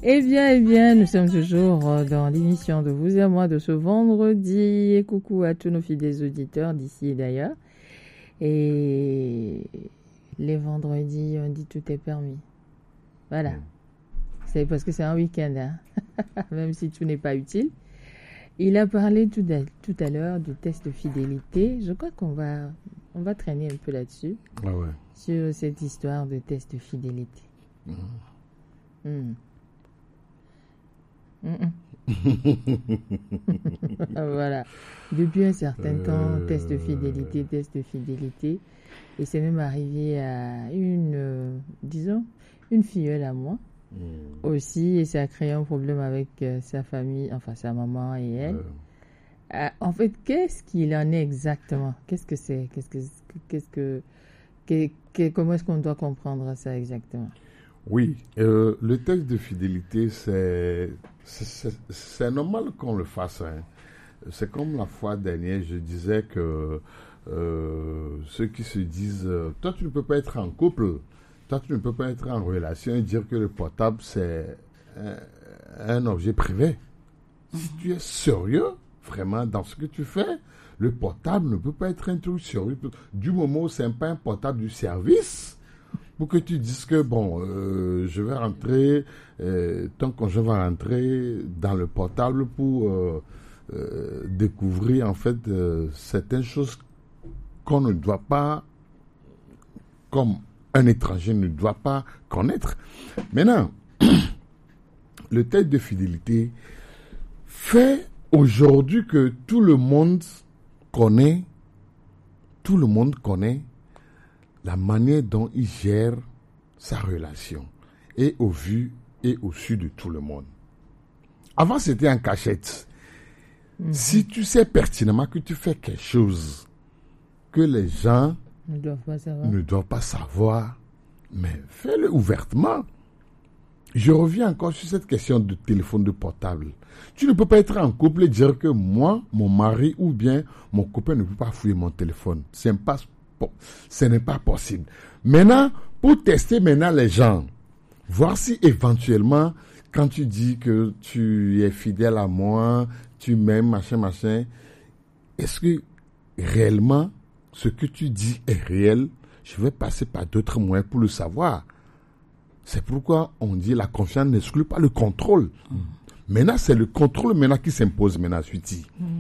Eh bien, nous sommes toujours dans l'émission de Vous et moi de ce vendredi. Et coucou à tous nos fidèles auditeurs d'ici et d'ailleurs. Et les vendredis, on dit tout est permis. Voilà. C'est parce que c'est un week-end, hein. Même si tout n'est pas utile. Il a parlé tout à l'heure du test de fidélité. Je crois qu'on va traîner un peu là-dessus. Ah ouais. Sur cette histoire de test de fidélité. Voilà. Depuis un certain temps, test de fidélité. Et c'est même arrivé à une filleule à moi aussi. Et ça a créé un problème avec sa famille, enfin sa maman et elle. En fait, qu'est-ce qu'il en est exactement? Qu'est-ce que c'est? Comment est-ce qu'on doit comprendre ça exactement? Oui, le test de fidélité, c'est normal qu'on le fasse. Hein. C'est comme la fois dernière, je disais que ceux qui se disent « Toi, tu ne peux pas être en couple, toi, tu ne peux pas être en relation et dire que le portable, c'est un objet privé. » Si tu es sérieux, vraiment, dans ce que tu fais, le portable ne peut pas être un truc sérieux. Du moment où ce n'est pas un portable du service, pour que tu dises que, je vais rentrer, ton conjoint va rentrer dans le portable pour découvrir, en fait, certaines choses qu'on ne doit pas, comme un étranger ne doit pas connaître. Maintenant, le test de fidélité fait aujourd'hui que tout le monde connaît la manière dont il gère sa relation, et au vu et au su de tout le monde. Avant, c'était en cachette. Si tu sais pertinemment que tu fais quelque chose que les gens ne doivent pas savoir, mais fais-le ouvertement. Je reviens encore sur cette question de téléphone de portable. Tu ne peux pas être en couple et dire que moi, mon mari ou bien mon copain ne peut pas fouiller mon téléphone. Ce n'est pas possible. Maintenant, pour tester les gens, voir si éventuellement, quand tu dis que tu es fidèle à moi, tu m'aimes, machin, est-ce que réellement ce que tu dis est réel? Je vais passer par d'autres moyens pour le savoir. C'est pourquoi on dit la confiance n'exclut pas le contrôle. Maintenant, c'est le contrôle qui s'impose Sweetie.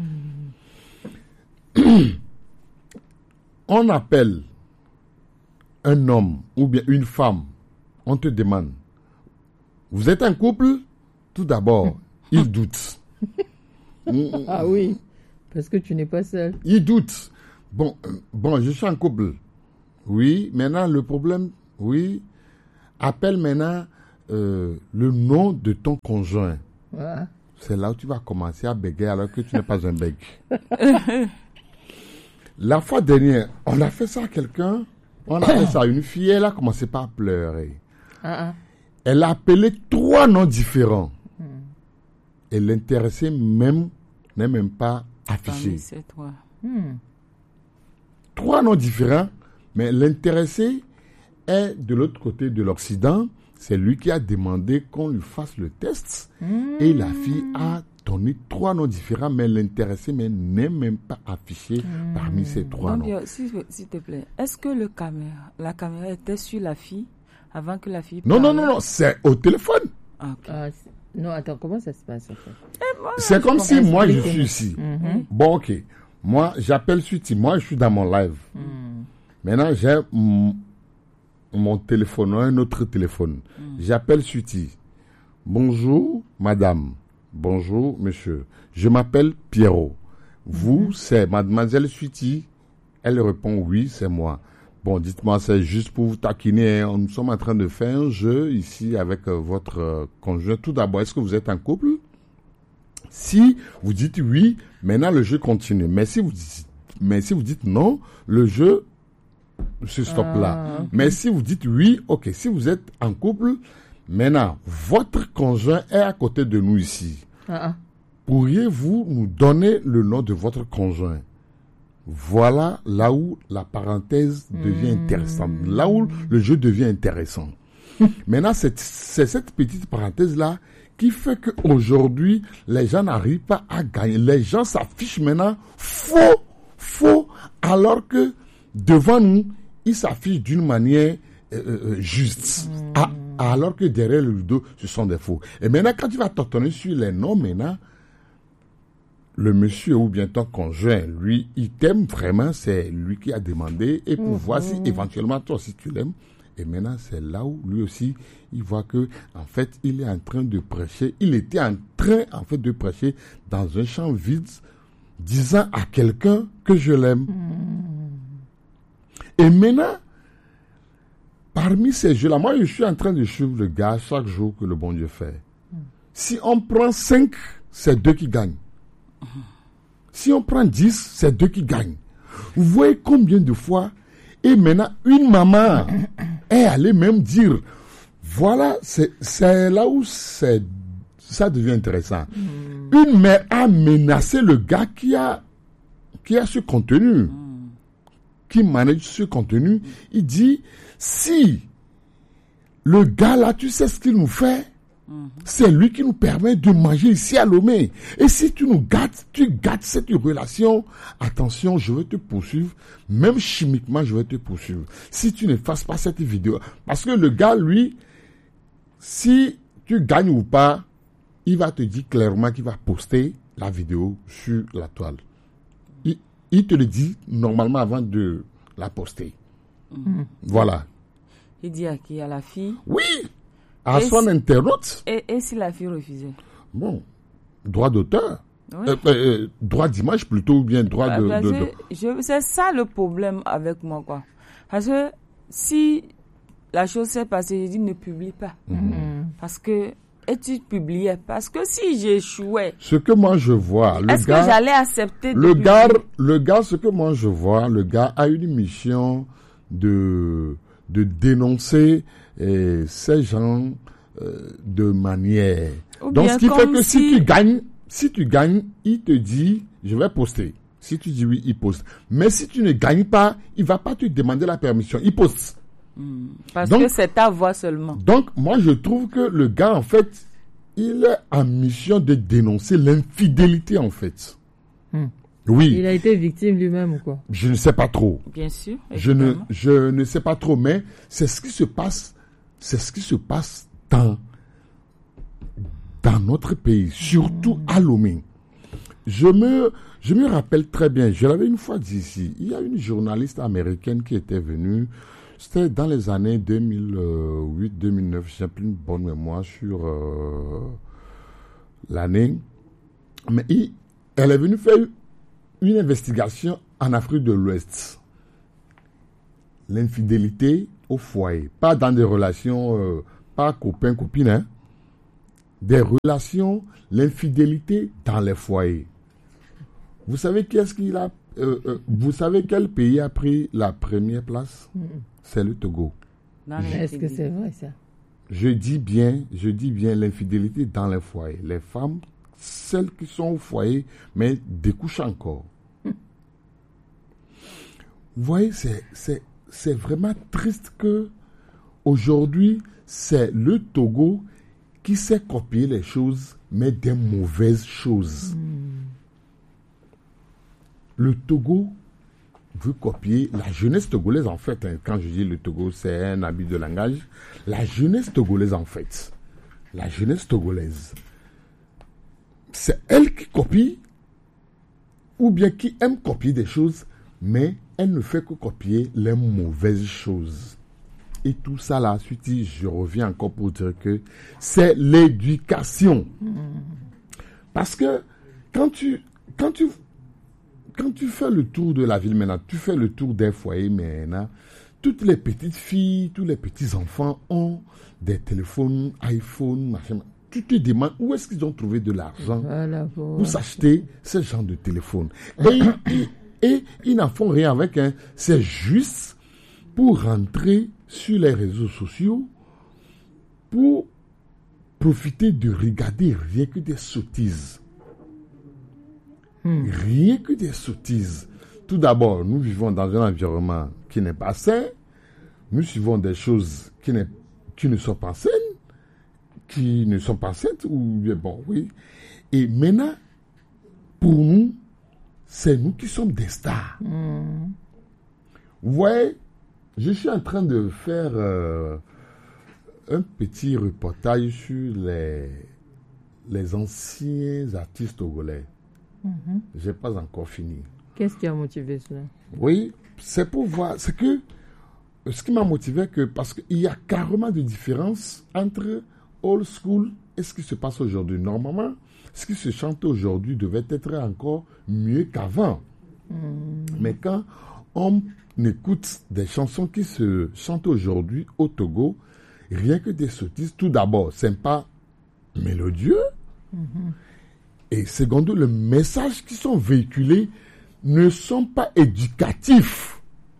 On appelle un homme ou bien une femme, on te demande, vous êtes un couple? Tout d'abord, il doute. Ah oui, parce que tu n'es pas seul. Il doute. Bon, je suis en couple. Oui, maintenant le problème, oui, appelle maintenant le nom de ton conjoint. Ah. C'est là où tu vas commencer à bégayer alors que tu n'es pas un bègue. La fois dernière, on a fait ça à quelqu'un, on a fait ça à une fille, elle a commencé par pleurer. Elle a appelé 3 noms différents. Et l'intéressé n'est même pas affiché. C'est toi. 3 noms différents, mais l'intéressé est de l'autre côté de l'Occident. C'est lui qui a demandé qu'on lui fasse le test. Et la fille a donné 3 noms différents, mais l'intéressé n'est même pas affiché parmi ces 3 noms. S'il te plaît, est-ce que la caméra était sur la fille avant que la fille Non, c'est au téléphone. Okay. Non, attends, comment ça se passe en fait? C'est comme si moi je suis ici. Bon, ok. Moi, j'appelle Sweetie. Moi, je suis dans mon live. Maintenant, j'ai mon téléphone, un autre téléphone. J'appelle Sweetie. Bonjour, madame. Bonjour, monsieur. Je m'appelle Pierrot. Vous, c'est mademoiselle Sweetie? Elle répond oui, c'est moi. Bon, dites-moi, c'est juste pour vous taquiner. Hein. Nous sommes en train de faire un jeu ici avec votre conjoint. Tout d'abord, est-ce que vous êtes en couple? Si vous dites oui, maintenant le jeu continue. Mais si vous dites non, le jeu se stoppe là. Okay. Mais si vous dites oui, ok. Si vous êtes en couple, maintenant, votre conjoint est à côté de nous ici. Pourriez-vous nous donner le nom de votre conjoint? Voilà là où la parenthèse devient intéressante. Là où le jeu devient intéressant. Maintenant, c'est cette petite parenthèse-là qui fait qu'aujourd'hui, les gens n'arrivent pas à gagner. Les gens s'affichent maintenant faux, alors que devant nous, ils s'affichent d'une manière juste. Alors que derrière le dos, ce sont des faux. Et maintenant, quand tu vas t'entendre sur les noms, maintenant, le monsieur ou bien ton conjoint, lui, il t'aime vraiment, c'est lui qui a demandé, et pour voir si éventuellement toi aussi tu l'aimes. Et maintenant, c'est là où lui aussi, il voit que, en fait, il est en train de prêcher. Il était en train, en fait, de prêcher dans un champ vide, disant à quelqu'un que je l'aime. Et maintenant, parmi ces jeux-là, moi, je suis en train de suivre le gars chaque jour que le bon Dieu fait. Si on prend 5, c'est 2 qui gagnent. Si on prend 10, c'est 2 qui gagnent. Vous voyez combien de fois, et maintenant, une maman est allée même dire, voilà, c'est là où ça devient intéressant. Une mère a menacé le gars qui a ce contenu, qui manage ce contenu. Il dit, si le gars là, tu sais ce qu'il nous fait, c'est lui qui nous permet de manger ici à Lomé. Et si tu gâtes cette relation, attention, je vais te poursuivre. Même chimiquement, je vais te poursuivre. Si tu ne fasses pas cette vidéo. Parce que le gars, lui, si tu gagnes ou pas, il va te dire clairement qu'il va poster la vidéo sur la toile. Il te le dit normalement avant de la poster. Voilà. Il dit à qui? À la fille? Oui! À son internaute. Et si la fille refusait? Bon, droit d'auteur. Oui. Droit d'image plutôt, ou bien droit c'est ça le problème avec moi, quoi. Parce que si la chose s'est passée, je dis ne publie pas. Parce que, et tu publiais. Parce que si j'échouais. Ce que moi je vois, est-ce que j'allais accepter de le gars, ce que moi je vois, le gars a une mission de dénoncer ces gens de manière. Donc, ce qui fait que si tu gagnes, il te dit, je vais poster. Si tu dis oui, il poste. Mais si tu ne gagnes pas, il va pas te demander la permission. Il poste. Parce que c'est ta voix seulement. Donc, moi, je trouve que le gars, en fait, il est en mission de dénoncer l'infidélité, en fait. Oui. Il a été victime lui-même ou quoi? Je ne sais pas trop. Bien sûr. Je ne sais pas trop, mais c'est ce qui se passe. C'est ce qui se passe dans notre pays, surtout à Lomé. Je me rappelle très bien, je l'avais une fois dit ici, il y a une journaliste américaine qui était venue, c'était dans les années 2008-2009, j'ai plus une bonne mémoire sur l'année, mais elle est venue faire une investigation en Afrique de l'Ouest. L'infidélité au foyer, pas dans des relations, pas copain-copine, hein. Des relations, l'infidélité dans les foyers. Vous savez vous savez quel pays a pris la première place? C'est le Togo. Est-ce que c'est vrai ça? Je dis bien l'infidélité dans les foyers. Les femmes, celles qui sont au foyer, mais découchent encore. Vous voyez, c'est vraiment triste que aujourd'hui, c'est le Togo qui sait copier les choses, mais des mauvaises choses. Le Togo veut copier la jeunesse togolaise, en fait. Hein, quand je dis le Togo, c'est un abus de langage. La jeunesse togolaise, en fait. La jeunesse togolaise. C'est elle qui copie, ou bien qui aime copier des choses, mais elle ne fait que copier les mauvaises choses. Et tout ça là, ensuite, je reviens encore pour dire que c'est l'éducation. Parce que quand tu fais le tour de la ville maintenant, tu fais le tour des foyers maintenant, toutes les petites filles, tous les petits enfants ont des téléphones, iPhone, machin. Tu te demandes où est-ce qu'ils ont trouvé de l'argent pour s'acheter ce genre de téléphone. Et ils n'en font rien avec. Hein. C'est juste pour rentrer sur les réseaux sociaux, pour profiter de regarder rien que des sottises. Rien que des sottises. Tout d'abord, nous vivons dans un environnement qui n'est pas sain. Nous suivons des choses qui n'est qui ne sont pas saines, ou bien bon, oui. Et maintenant, pour nous, c'est nous qui sommes des stars. Vous voyez, je suis en train de faire un petit reportage sur les anciens artistes togolais. Je n'ai pas encore fini. Qu'est-ce qui a motivé cela? Oui, c'est pour voir. Ce qui m'a motivé, parce qu'il y a carrément de différence entre old school et ce qui se passe aujourd'hui. Normalement, ce qui se chante aujourd'hui devait être encore mieux qu'avant. Mais quand on écoute des chansons qui se chantent aujourd'hui au Togo, rien que des sottises, tout d'abord, c'est pas mélodieux. Et secondo, les messages qui sont véhiculés ne sont pas éducatifs.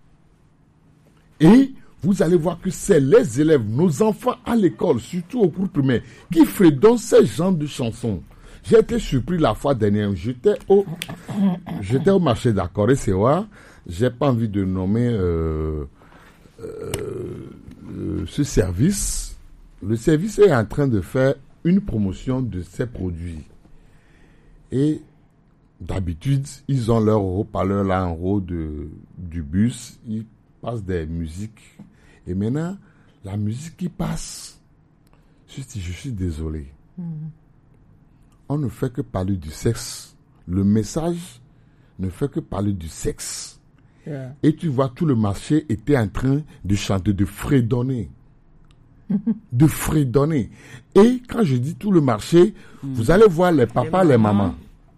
Et vous allez voir que c'est les élèves, nos enfants à l'école, surtout au cours primaire, qui fredonnent ce genre de chansons. J'ai été surpris la fois dernière. J'étais au marché d'Akore Sewa. J'ai pas envie de nommer ce service. Le service est en train de faire une promotion de ses produits. Et d'habitude, ils ont leur haut-parleur là en haut du bus. Ils passent des musiques. Et maintenant, la musique qui passe, je suis désolé. On ne fait que parler du sexe. Le message ne fait que parler du sexe. Et tu vois, tout le marché était en train de chanter, de fredonner. De fredonner. Et quand je dis tout le marché, vous allez voir les papas, les mamans.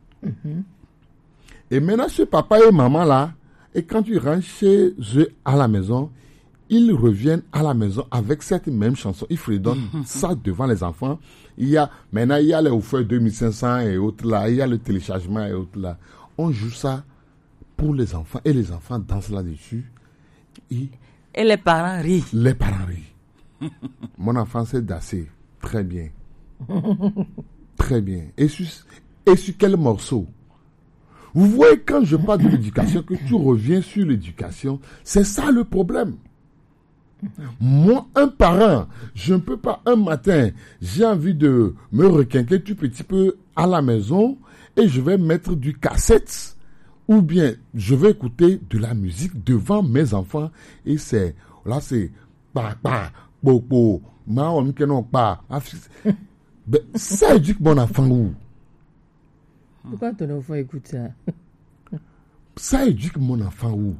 Et maintenant, ce papa et maman là, et quand tu rentres chez eux à la maison, ils reviennent à la maison avec cette même chanson. Ils fredonnent ça devant les enfants. Maintenant, il y a les offres 2500 et autres là. Il y a le téléchargement et autres là. On joue ça pour les enfants. Et les enfants dansent là-dessus. Et les parents rient. Les parents rient. Mon enfant s'est dansé. Très bien. Très bien. Et sur quel morceau? Vous voyez, quand je parle de l'éducation, que tu reviens sur l'éducation, c'est ça le problème. Moi, un parent, je ne peux pas un matin, j'ai envie de me requinquer tout petit peu à la maison et je vais mettre du cassette ou bien je vais écouter de la musique devant mes enfants et c'est papa, bobo, maon kenon pa. Ça éduque mon enfant où? Pourquoi ton enfant écoute ça? Ça éduque mon enfant où?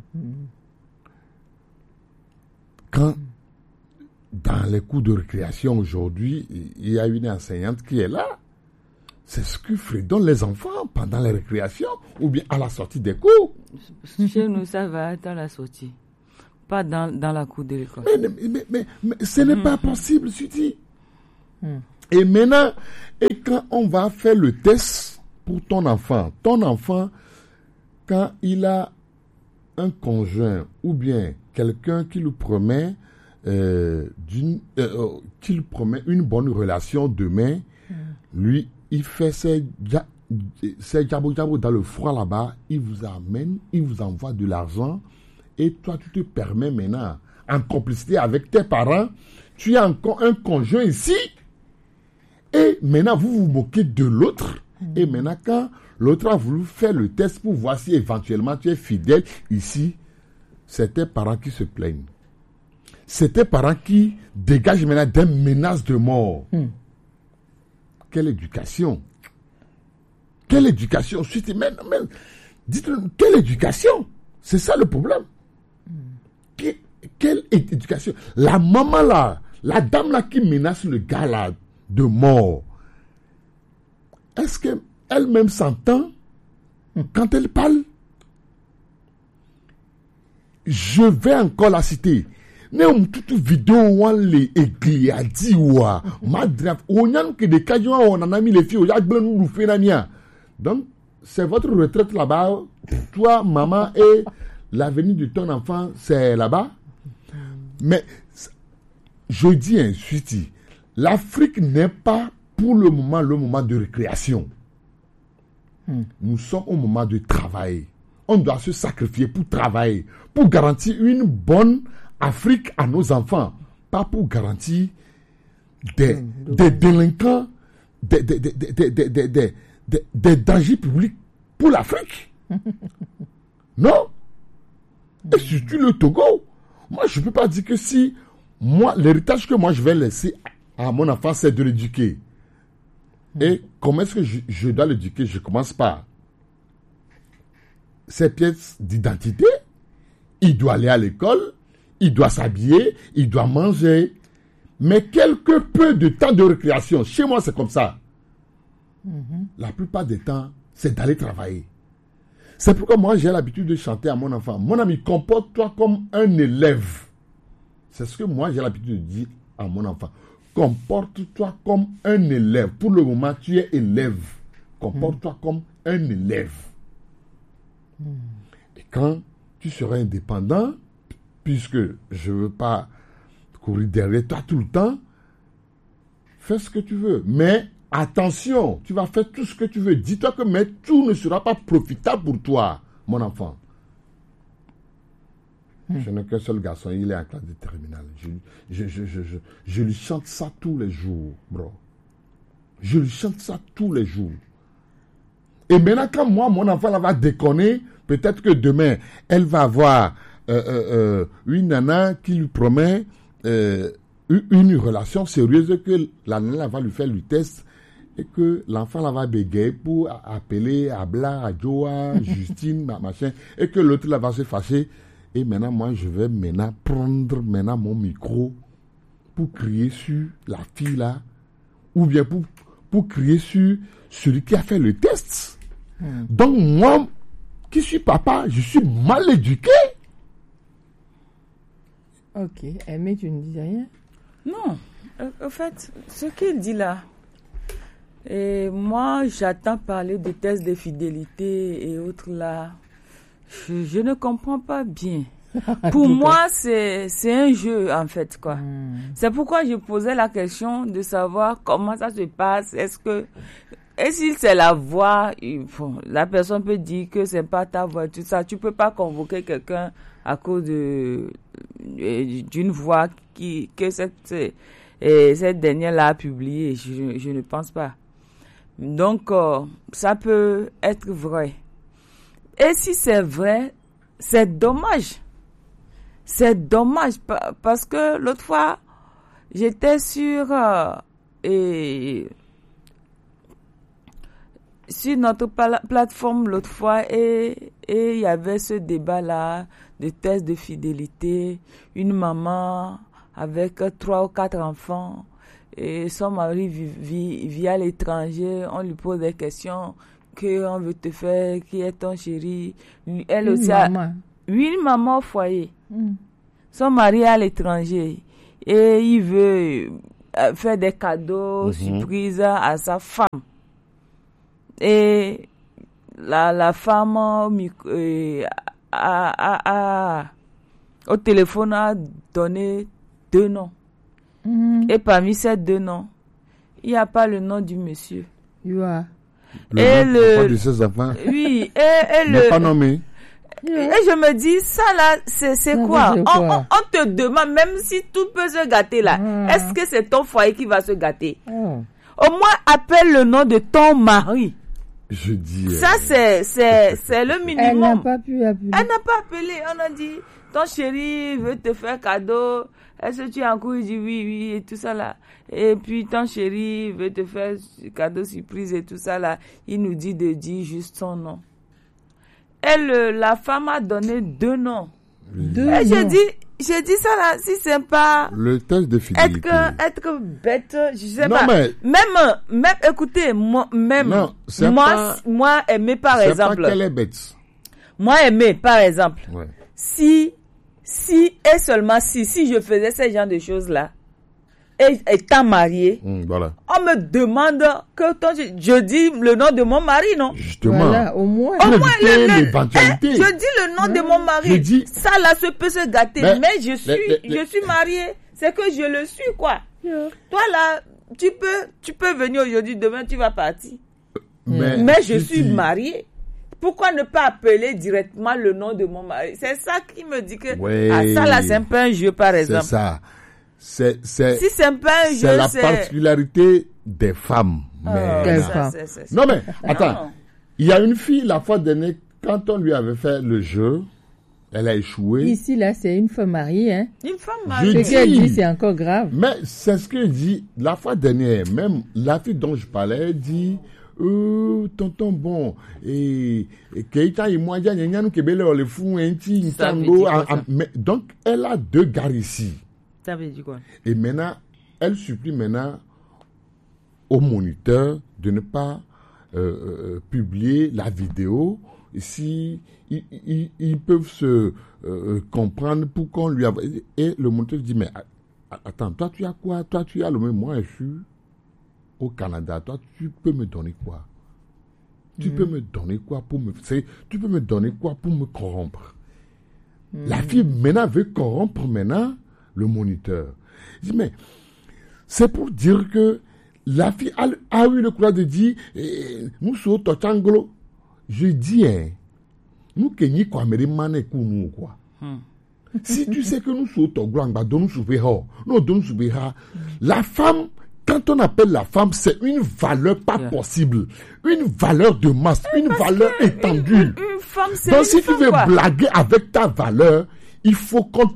Quand, dans les cours de récréation aujourd'hui, il y a une enseignante qui est là, c'est ce que fredonnent les enfants pendant les récréations ou bien à la sortie des cours. Chez nous, ça va être à la sortie, pas dans la cour de l'école. Mais ce n'est pas possible, tu dis. Et maintenant, quand on va faire le test pour ton enfant, quand il a un conjoint ou bien quelqu'un qui lui promet une bonne relation demain, lui, il fait ses jabou-jabou dans le froid là-bas, il vous amène, il vous envoie de l'argent, et toi, tu te permets maintenant, en complicité avec tes parents, tu as encore un conjoint ici, et maintenant, vous vous moquez de l'autre, et maintenant, quand l'autre a voulu faire le test pour voir si éventuellement tu es fidèle ici, c'est tes parents qui se plaignent. C'est tes parents qui dégagent maintenant des menaces de mort. Quelle éducation? Quelle éducation? Dites-le, quelle éducation? C'est ça le problème. Quelle éducation? La maman là, la dame là qui menace le gars là de mort, est-ce qu'elle-même s'entend quand elle parle? Je vais encore la citer. Ne toute vidéo wan le église a dit wa madref onyan que de kajon on en a mis les filles au yak blanc nous fait na mia. Donc c'est votre retraite là-bas. Toi maman et l'avenir de ton enfant c'est là-bas. Mais je dis ensuite, l'Afrique n'est pas pour le moment de récréation. Nous sommes au moment de travail. On doit se sacrifier pour travailler, pour garantir une bonne Afrique à nos enfants. pas pour garantir des délinquants, des dangers publics pour l'Afrique. Non. Et surtout le Togo. Moi, je ne peux pas dire que si l'héritage que moi je vais laisser à mon enfant, c'est de l'éduquer. Et comment est-ce que je dois l'éduquer? Je commence par ses pièces d'identité. Il doit aller à l'école, il doit s'habiller, il doit manger. Mais quelque peu de temps de récréation. Chez moi, c'est comme ça. La plupart du temps, c'est d'aller travailler. C'est pourquoi moi, j'ai l'habitude de chanter à mon enfant. Mon ami, comporte-toi comme un élève. C'est ce que moi, j'ai l'habitude de dire à mon enfant. Comporte-toi comme un élève. Pour le moment, tu es élève. Comporte-toi comme un élève. Et quand tu seras indépendant, puisque je ne veux pas courir derrière toi tout le temps, fais ce que tu veux. Mais attention, tu vas faire tout ce que tu veux. Dis-toi que mais tout ne sera pas profitable pour toi, mon enfant. Je n'ai qu'un seul garçon, il est en classe de terminale. Je lui chante ça tous les jours, bro. Je lui chante ça tous les jours. Et maintenant, quand mon enfant là, va déconner, peut-être que demain, elle va avoir une nana qui lui promet une relation sérieuse, que la nana va lui faire le test et que l'enfant là va bégayer pour appeler Abla, Adjoa, Justine, machin, et que l'autre là va se fâcher. Et maintenant, moi, je vais prendre mon micro pour crier sur la fille là, ou bien pour crier sur celui qui a fait le test. Donc, moi, qui suis papa, je suis mal éduqué. Ok. Mais tu ne dis rien? Non. En fait, ce qu'il dit là, et moi, j'attends parler de tests de fidélité et autres là. Je ne comprends pas bien. Pour moi, c'est un jeu, en fait, quoi. C'est pourquoi je posais la question de savoir comment ça se passe. Et si c'est la voix, la personne peut dire que c'est pas ta voix, tout ça. Tu peux pas convoquer quelqu'un à cause d'une voix que cette dernière-là a publiée. Je ne pense pas. Donc, ça peut être vrai. Et si c'est vrai, c'est dommage. C'est dommage parce que l'autre fois, j'étais sur notre plateforme l'autre fois et il y avait ce débat-là de tests de fidélité. Une maman avec 3 ou 4 enfants et son mari vit à l'étranger. On lui pose des questions. On veut te faire, qui est ton chéri. Elle aussi une maman au foyer. Son mari est à l'étranger et il veut faire des cadeaux surprises à sa femme. Et la femme au téléphone a donné 2 noms. Et parmi ces 2 noms, il n'y a pas le nom du monsieur. Le de ses enfants. Oui, et n'est pas nommé. Et je me dis, ça là, c'est quoi? On te demande, même si tout peut se gâter là, est-ce que c'est ton foyer qui va se gâter? Au moins, appelle le nom de ton mari. Je dis. Ça, c'est le minimum. Elle n'a pas pu appeler. Elle n'a pas appelé. On a dit, ton chéri veut te faire cadeau. Est-ce que tu es en cours? Il dit oui, et tout ça là. Et puis ton chéri veut te faire cadeau surprise et tout ça là. Il nous dit de dire juste son nom. Et la femme a donné 2 noms. Et j'ai dit ça là, si c'est pas... Le test de fidélité. Être bête, je sais non, pas. Mais... Même, écoutez, moi, aimer par c'est exemple. C'est pas qu'elle est bête. Moi, aimer par exemple. Ouais. Si et seulement si je faisais ce genre de choses là, et étant marié, voilà. On me demande que je dis le nom de mon mari, non? Justement. Voilà, au moins. L'éventualité. Je dis le nom de mon mari. Ça là, peut se gâter. Mais je suis marié. C'est que je le suis, quoi. Toi là, tu peux venir aujourd'hui, demain tu vas partir. Mais je suis marié. Pourquoi ne pas appeler directement le nom de mon mari? C'est ça qui me dit que ça là, c'est un peu un jeu, par exemple. C'est ça. c'est Si c'est pas un jeu, c'est la particularité des femmes. Non mais attends, il y a une fille la fois dernière, quand on lui avait fait le jeu, elle a échoué. Ici là, c'est une femme mariée, hein. Une femme mariée. Ce qu'elle dit, c'est encore grave. Mais c'est ce que dit la fois dernière, même la fille dont je parlais, elle dit tonton bon et Keita et moi nous kebele le fou donc elle a 2 gars ici. Ça veut dire quoi? Et maintenant elle supplie maintenant au moniteur de ne pas publier la vidéo si ils peuvent se comprendre pour qu'on lui a... Et le moniteur dit mais attends, toi tu as quoi? Toi tu as le même, moi je suis au Canada, toi tu peux me donner quoi? Tu peux me donner quoi pour me... Tu peux me donner quoi pour me corrompre? La fille maintenant veut corrompre maintenant le moniteur. Je dis mais c'est pour dire que la fille a eu le courage de dire nous sommes Tochangolo. Je dis nous kenyi kwa merimane kunu quoi. Si tu sais que nous sommes Toglangba, la femme, quand on appelle la femme, c'est une valeur pas possible, une valeur de masse, une valeur étendue. Une femme, c'est donc une si femme, tu veux quoi. blaguer avec ta valeur, il faut qu'on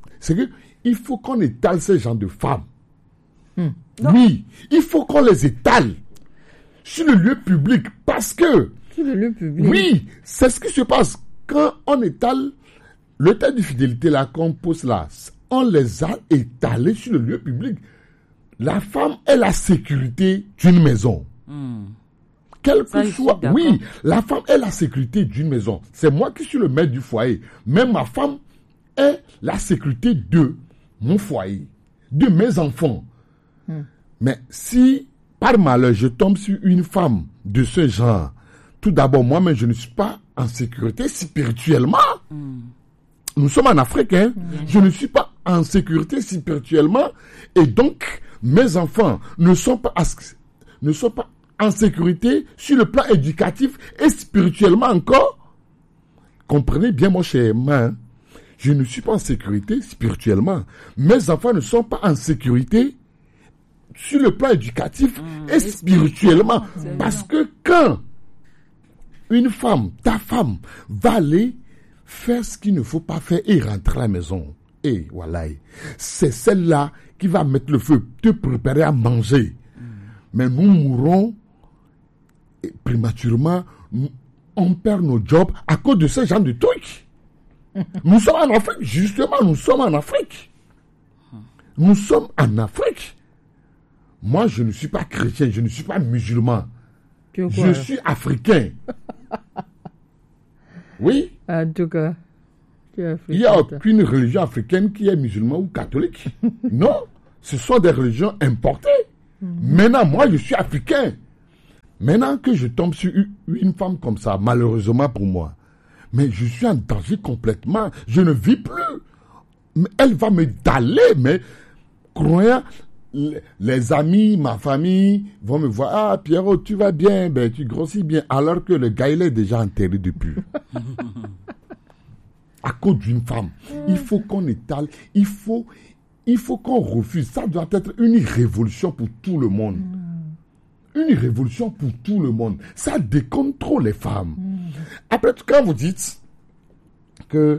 étale ces gens de femmes. Oui, il faut qu'on les étale sur le lieu public parce que Sur le lieu public. oui, c'est ce qui se passe quand on étale le tas de fidélité là qu'on pose là. On les a étalés sur le lieu public. La femme est la sécurité d'une maison. Quel que soit, oui, la femme est la sécurité d'une maison. C'est moi qui suis le maître du foyer. Mais ma femme est la sécurité de mon foyer, de mes enfants. Mais si, par malheur, je tombe sur une femme de ce genre, tout d'abord, moi-même, je ne suis pas en sécurité spirituellement. Nous sommes en Afrique, hein. Je ne suis pas en sécurité spirituellement. Et donc, mes enfants ne sont pas en sécurité sur le plan éducatif et spirituellement encore. Comprenez bien, mon cher main. Je ne suis pas en sécurité spirituellement. Mes enfants ne sont pas en sécurité sur le plan éducatif et spirituellement. Parce que quand une femme, ta femme, va aller faire ce qu'il ne faut pas faire et rentrer à la maison, et voilà, c'est celle-là qui va mettre le feu, te préparer à manger. Mais nous mourrons prématurément, on perd nos jobs à cause de ce genre de trucs. Nous sommes en Afrique, justement, nous sommes en Afrique. Nous sommes en Afrique. Moi, je ne suis pas chrétien, je ne suis pas musulman. Je suis africain. Oui. En tout cas, tu es africain. Il n'y a aucune religion africaine qui est musulman ou catholique. Non, ce sont des religions importées. Maintenant, moi, je suis africain. Maintenant que je tombe sur une femme comme ça, malheureusement pour moi, mais je suis en danger complètement. Je ne vis plus. Mais elle va me daler, mais croyant, les amis, ma famille vont me voir. Ah, Pierrot, tu vas bien, ben, tu grossis bien. Alors que le gars, il est déjà enterré depuis. À cause d'une femme. Il faut qu'on étale. Il faut qu'on refuse. Ça doit être une révolution pour tout le monde. Une révolution pour tout le monde. Ça décompte trop les femmes. Après, quand vous dites que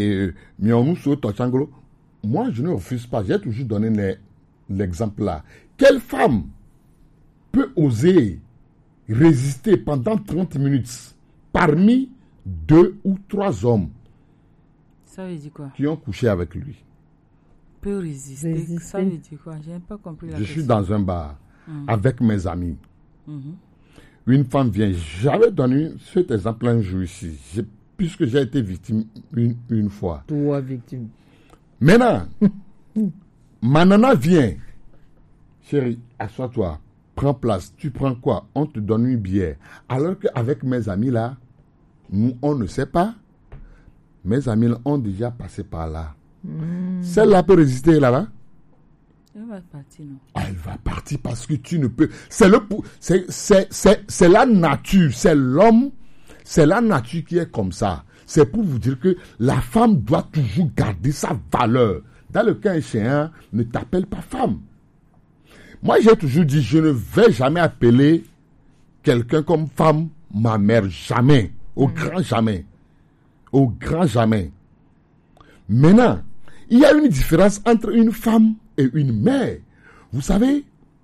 moi, je ne refuse pas. J'ai toujours donné l'exemple là. Quelle femme peut oser résister pendant 30 minutes parmi 2 ou 3 hommes ça veut dire quoi? Qui ont couché avec lui? Peut résister. Ça veut dire quoi? Je n'ai pas compris la Je question. suis dans un bar avec mes amis. Une femme vient. J'avais donné cet exemple un jour ici, puisque j'ai été victime une fois. Toi, victime. Maintenant, ma nana vient. Chérie, assois-toi, prends place. Tu prends quoi? On te donne une bière. Alors qu'avec mes amis là, nous, on ne sait pas. Mes amis là, ont déjà passé par là. Celle-là peut résister là-bas? Elle va partir, non? Elle va partir parce que tu ne peux. C'est la nature, c'est l'homme, c'est la nature qui est comme ça. C'est pour vous dire que la femme doit toujours garder sa valeur. dans le cas échéant, ne t'appelle pas femme. Moi, j'ai toujours dit, je ne vais jamais appeler quelqu'un comme femme, ma mère, jamais. Au grand jamais. Au grand jamais. Maintenant, il y a une différence entre une femme et une mère. Vous savez,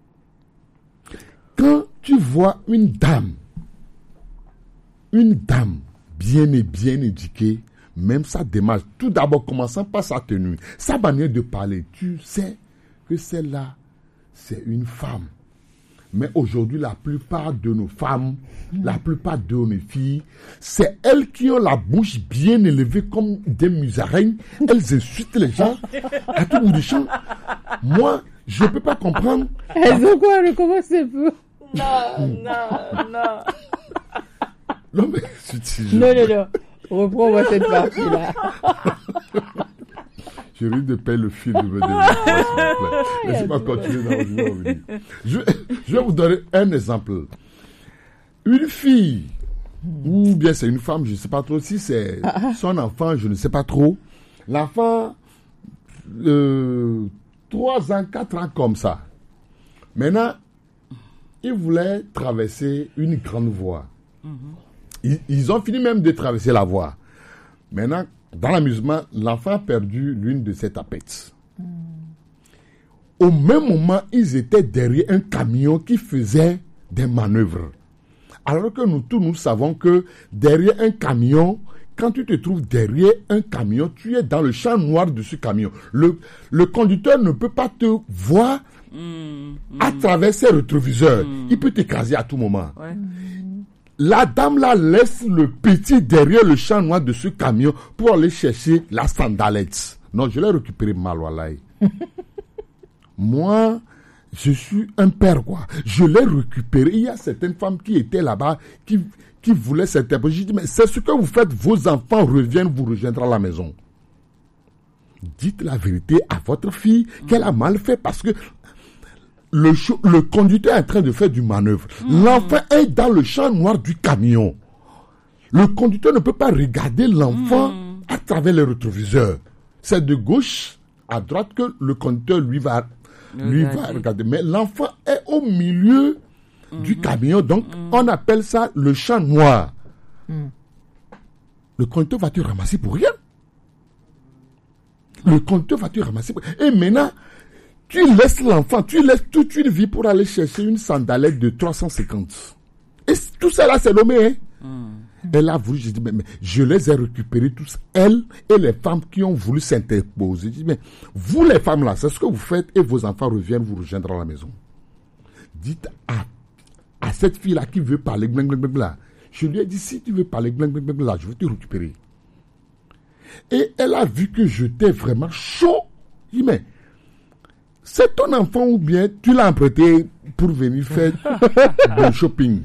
quand tu vois une dame bien et bien éduquée, même sa démarche, tout d'abord commençant par sa tenue, sa manière de parler, tu sais que celle-là, c'est une femme. Mais aujourd'hui, la plupart de nos femmes, la plupart de nos filles, c'est elles qui ont la bouche bien élevée comme des musaraignes. Elles insultent les gens à tout bout de champ. Moi, je ne peux pas comprendre. Elles ont quoi? Comment c'est peu? Non. Non, mais non. Reprends-moi cette partie-là. Je risque de perdre le fil de me développer. Laissez-moi continuer. Je vais vous donner un exemple. Une fille, ou bien c'est une femme, je ne sais pas trop. Si c'est son enfant, je ne sais pas trop. L'enfant, 3 ans, 4 ans comme ça. Maintenant, il voulait traverser une grande voie. Ils ont fini même de traverser la voie. Maintenant, dans l'amusement, l'enfant a perdu l'une de ses tapettes. Au même moment, ils étaient derrière un camion qui faisait des manœuvres. Alors que nous savons que derrière un camion, quand tu te trouves derrière un camion, tu es dans le champ noir de ce camion. Le conducteur ne peut pas te voir à travers ses rétroviseurs. Il peut t'écraser à tout moment. Ouais. La dame là laisse le petit derrière le champ noir de ce camion pour aller chercher la sandalette. Non, je l'ai récupéré mal, wallahi. Moi, je suis un père, quoi. Je l'ai récupéré. Il y a certaines femmes qui étaient là-bas, qui voulaient s'interposer. J'ai dit, mais c'est ce que vous faites, vos enfants reviennent vous rejoindre à la maison. Dites la vérité à votre fille qu'elle a mal fait parce que le conducteur est en train de faire du manœuvre. L'enfant est dans le champ noir du camion. Le conducteur ne peut pas regarder l'enfant à travers les rétroviseurs. C'est de gauche à droite que le conducteur lui va regarder. Mais l'enfant est au milieu du camion. Donc, on appelle ça le champ noir. Le conducteur va te ramasser pour rien. Le conducteur va te ramasser pour rien. Et maintenant, tu laisses l'enfant, tu laisses toute une vie pour aller chercher une sandalette de 350. Et tout ça là, c'est nommé. Elle a voulu, je dis, mais je les ai récupérés tous, elle et les femmes qui ont voulu s'interposer. Je dis, mais vous les femmes là, c'est ce que vous faites et vos enfants reviennent vous rejoindre à la maison. Dites à cette fille là qui veut parler, là, je lui ai dit, si tu veux parler, là, je vais te récupérer. Et elle a vu que j'étais vraiment chaud. Je dis, mais c'est ton enfant ou bien tu l'as emprunté pour venir faire du shopping?